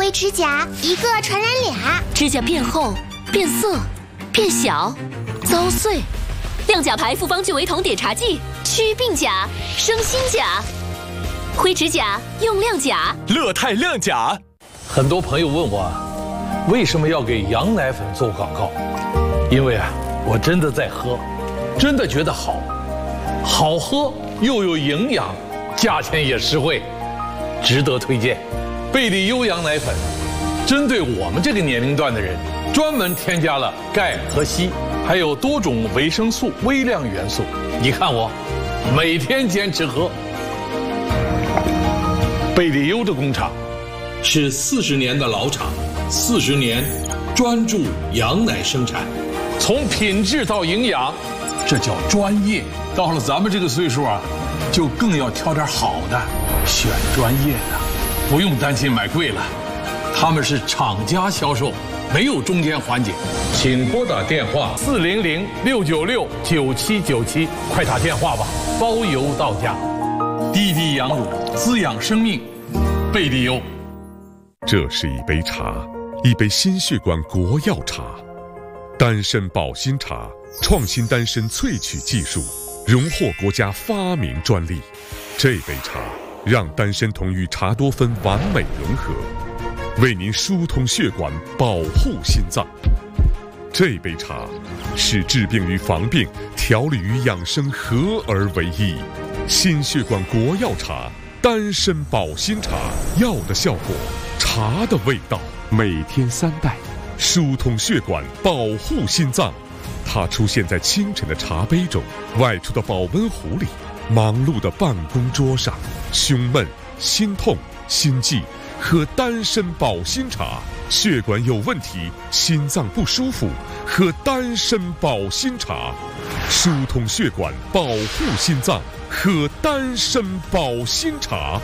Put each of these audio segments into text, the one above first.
灰指甲，一个传染俩。 指甲变厚、变色、变小、遭碎。亮甲牌复方聚维酮碘茶剂，祛病甲，生新甲。灰指甲用亮甲， 乐泰亮甲。 很多朋友问我，为什么要给羊奶粉做广告？因为我真的在喝，真的觉得好，好喝又有营养，价钱也实惠，值得推荐。贝利优羊奶粉，针对我们这个年龄段的人，专门添加了钙和硒，还有多种维生素、微量元素。你看我，每天坚持喝。贝利优的工厂是40年的老厂，40年专注羊奶生产，从品质到营养，这叫专业。到了咱们这个岁数就更要挑点好的，选专业的，不用担心买贵了。他们是厂家销售，没有中间环节。请拨打电话400-696-9797，快打电话吧，包邮到家。滴滴羊乳，滋养生命，贝利优。 这是一杯茶，一杯心血管国药茶，丹参保心茶，创新丹参萃取技术，荣获国家发明专利。这杯茶让丹参酮与茶多酚完美融合，为您疏通血管，保护心脏。这杯茶是治病与防病、调理与养生合而为一。心血管国药茶，丹参保心茶，药的效果，茶的味道，每天3袋，疏通血管，保护心脏。它出现在清晨的茶杯中，外出的保温壶里，忙碌的办公桌上。胸闷、心痛、心悸，喝丹参保心茶；血管有问题、心脏不舒服，喝丹参保心茶。疏通血管，保护心脏，喝丹参保心茶。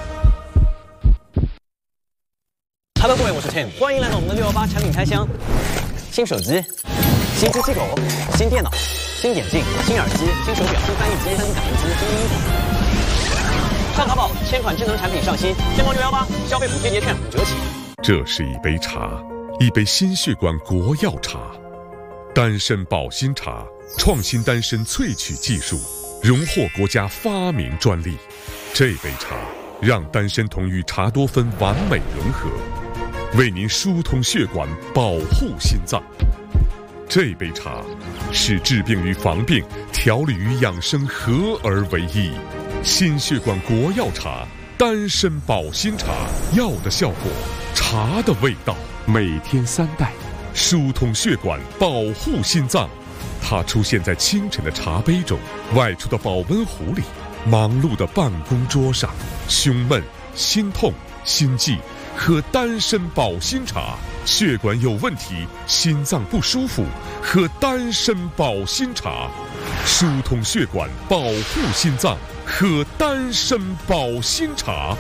Hello， 各位，我是 Tim， 欢迎来到我们的618产品开箱。新手机、新机器狗、新电脑、新眼镜、新耳机、新手表、新翻译机、新打印机、新衣服。上淘宝，1000款智能产品上新，天猫618消费补贴节券5折起。 这是一杯茶，一杯心血管国药茶，丹参保心茶，创新丹参萃取技术，荣获国家发明专利。这杯茶让丹参酮与茶多酚完美融合，为您疏通血管，保护心脏。这杯茶是治病与防病、调理与养生合而为一。心血管国药茶，丹参保心茶，药的效果，茶的味道，每天3袋，疏通血管，保护心脏。它出现在清晨的茶杯中，外出的保温壶里，忙碌的办公桌上。胸闷、心痛、心悸，喝丹参保心茶；血管有问题、心脏不舒服，喝丹参保心茶。疏通血管，保护心脏，喝丹参保心茶。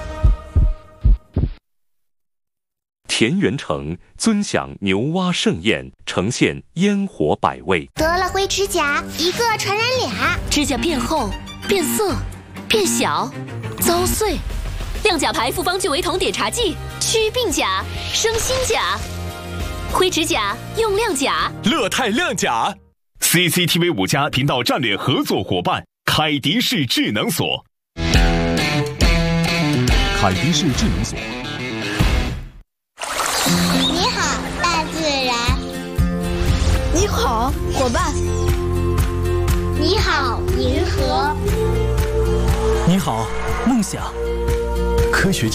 田园城尊享牛蛙盛宴，呈现烟火百味。 得了灰指甲，一个传染俩。 指甲变厚、变色、变小、遭碎。亮甲牌复方聚维酮碘茶剂，祛病甲，生新甲。灰指甲用亮甲， 乐泰亮甲。 CCTV 5家频道战略合作伙伴凯迪仕智能锁。 凯迪仕智能锁。 你好，大自然。 你好，伙伴。 你好，银河。 你好，梦想。 科学